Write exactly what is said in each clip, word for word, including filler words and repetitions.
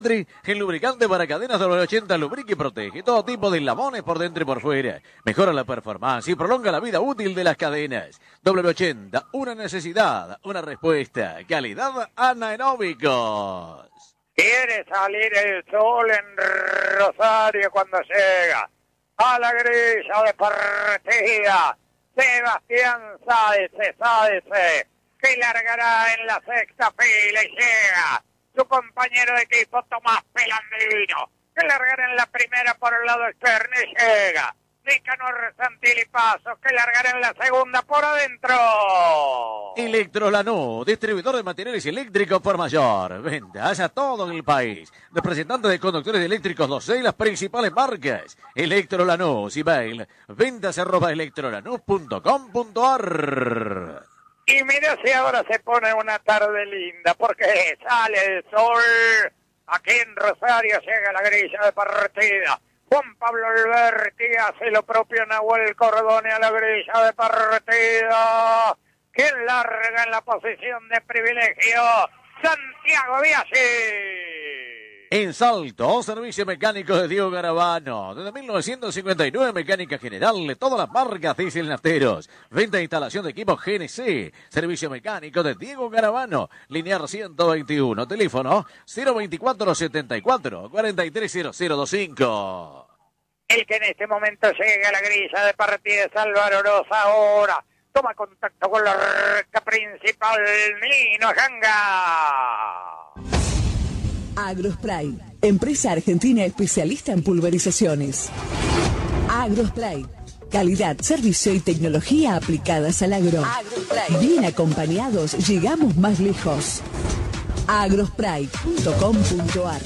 El lubricante para cadenas doble ochenta lubrica y protege todo tipo de eslabones por dentro y por fuera. Mejora la performance y prolonga la vida útil de las cadenas. doble ochenta, una necesidad, una respuesta. Calidad anaeróbicos. Quiere salir el sol en Rosario cuando llega a la grilla de partida. Sebastián Sáenz, Sáenz, que largará en la sexta fila y llega su compañero de equipo Tomás Pelandino, que largará en la primera por el lado externo y llega Nicanor Santilli Pasos, que largará en la segunda por adentro. Electrolanús, distribuidor de materiales eléctricos por mayor. Ventas a todo el país. Representante de conductores eléctricos dos y las principales marcas. Electrolanús, email, ventas arroba electrolanús punto com punto ar. Y mira si ahora se pone una tarde linda, porque sale el sol. Aquí en Rosario llega la grilla de partida. Juan Pablo Alberti hace lo propio Nahuel Cordone a la grilla de partida. ¿Quién larga en la posición de privilegio? Santiago Biasi. En Salto, servicio mecánico de Diego Garabano. Desde mil novecientos cincuenta y nueve, mecánica general de todas las marcas diésel nafteros. Venta e instalación de equipos G N C. Servicio mecánico de Diego Garabano. Linear ciento veintiuno. Teléfono cero veinticuatro setenta y cuatro cuarenta y tres cero cero veinticinco. El que en este momento llega a la grilla de partida es Álvaro Rosa ahora. Toma contacto con la recta principal, Nino Janga. Agrospray, empresa argentina especialista en pulverizaciones. Agrospray, calidad, servicio y tecnología aplicadas al agro. Agrospray. Bien acompañados, llegamos más lejos. agrospray punto com punto ar.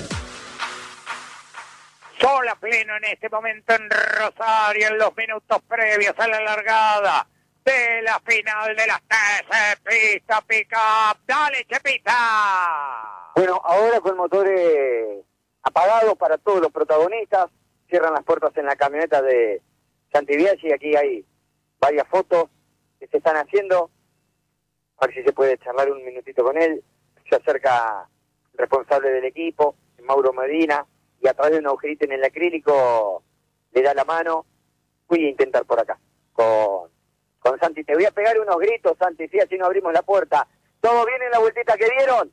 Sol a pleno en este momento en Rosario, en los minutos previos a la largada de la final de las T C Pista Pickup. ¡Dale, Chepita! Bueno, ahora con motores apagados para todos los protagonistas, cierran las puertas en la camioneta de Santi Biasi, y aquí hay varias fotos que se están haciendo. A ver si se puede charlar un minutito con él. Se acerca el responsable del equipo, Mauro Medina, y a través de un agujerito en el acrílico le da la mano. Voy a intentar por acá con, con Santi. Te voy a pegar unos gritos, Santi, si así no abrimos la puerta. ¿Todo bien en la vueltita que dieron?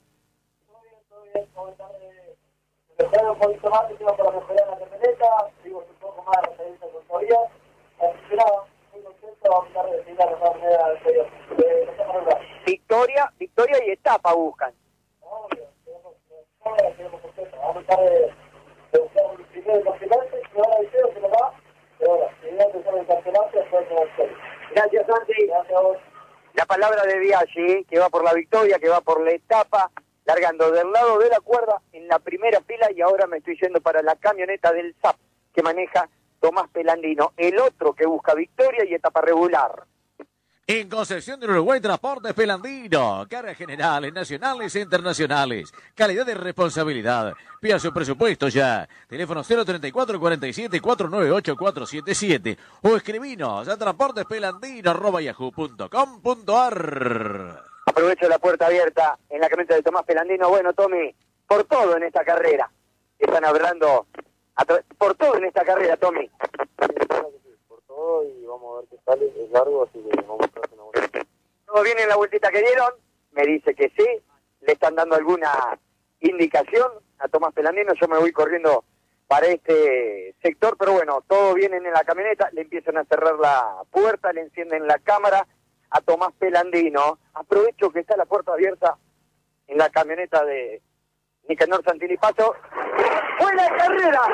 Mejorar un poquito más, hicimos para mejorar la camioneta, dimos un poco más de referencia con todavía, así nada, muy contento, vamos a tratar de decidir de todas maneras al exterior. Victoria, victoria y etapa buscan. Obvio, tenemos tenemos contento, vamos a tratar de buscar un primero de campeonato, y ahora deseo que lo va, pero ahora, si voy a empezar el campeonato, después de la victoria. Gracias, Santi. Gracias a vos. La palabra de Biaggi, que va por la victoria, que va por la etapa, largando del lado de la cuerda en la primera fila, y ahora me estoy yendo para la camioneta del S A P que maneja Tomás Pelandino, el otro que busca victoria y etapa regular. En Concepción del Uruguay, Transportes Pelandino. Cargas generales, nacionales e internacionales. Calidad y responsabilidad. Pida su presupuesto ya. Teléfono cero treinta y cuatro cuarenta y siete cuatrocientos noventa y ocho cuatrocientos setenta y siete. O escribinos a transportespelandino arroba yahoo punto com punto ar. Aprovecho la puerta abierta en la camioneta de Tomás Pelandino. Bueno, Tommy, por todo en esta carrera. Están hablando por todo en esta carrera, Tommy. Por todo, y vamos a ver qué sale, es largo, así que vamos a tratar una vuelta. ¿Todo bien en la vueltita que dieron? Me dice que sí. Le están dando alguna indicación a Tomás Pelandino. Yo me voy corriendo para este sector, pero bueno, todo bien en la camioneta. Le empiezan a cerrar la puerta, le encienden la cámara a Tomás Pelandino. Aprovecho que está la puerta abierta en la camioneta de Nicanor Santilli Pasos. ¡Buena carrera!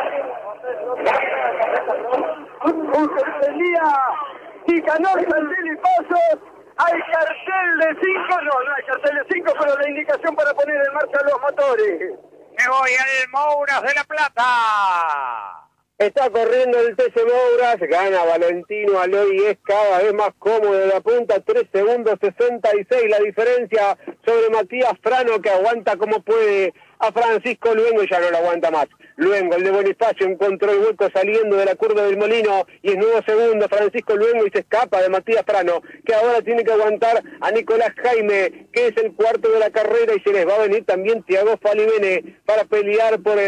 Tenía Nicanor Santilli Pasos. Hay cartel de cinco, no, no hay cartel de cinco, pero la indicación para poner en marcha los motores. Me voy al Mouras de la Plata. Está corriendo el T C Mouras, gana Valentino Aloy, es cada vez más cómodo de la punta, tres segundos sesenta y seis la diferencia sobre Matías Frano, que aguanta como puede a Francisco Luengo y ya no lo aguanta más. Luengo, el de Bonifacio, encontró el hueco saliendo de la curva del Molino y en nueve segundos Francisco Luengo y se escapa de Matías Frano, que ahora tiene que aguantar a Nicolás Jaime, que es el cuarto de la carrera, y se les va a venir también Thiago Falivene para pelear por el